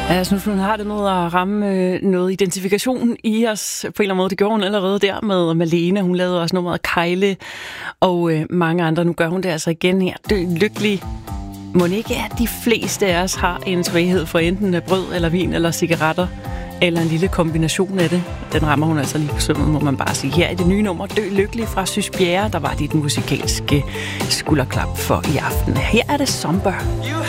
Jeg synes, hun har det med at ramme noget identifikation i os på en eller anden måde. Det gjorde hun allerede der med Malene. Hun lavede også nummeret Kejle og mange andre. Nu gør hun det altså igen her. Dø lykkelig. Må ikke, at de fleste af os har en svaghed for enten brød eller vin eller cigaretter, eller en lille kombination af det. Den rammer hun altså lige på sømmet, må man bare sige. Her er det nye nummer Dø lykkelig fra Sys Bjerre. Der var dit musikalske skulderklap for i aften. Her er det Somber.